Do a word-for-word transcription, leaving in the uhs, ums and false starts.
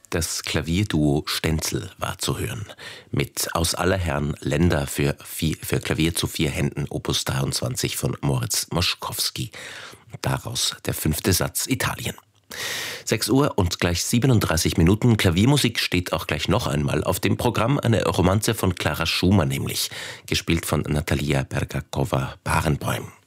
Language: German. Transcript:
Das Klavierduo Stenzel war zu hören. Mit Aus aller Herren Länder für, vier, für Klavier zu vier Händen Opus dreiundzwanzig von Moritz Moszkowski. Daraus der fünfte Satz Italien. sechs Uhr und gleich siebenunddreißig Minuten. Klaviermusik steht auch gleich noch einmal auf dem Programm. Eine Romanze von Clara Schumann nämlich, gespielt von Natalia Pergakova-Barenboim.